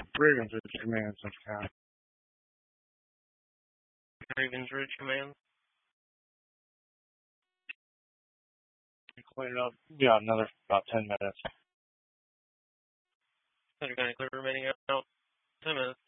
Ravens Ridge Command sometime. Ravens Ridge Command. Clean it up. Yeah, another about 10 minutes. Center County Clear remaining out 10 minutes.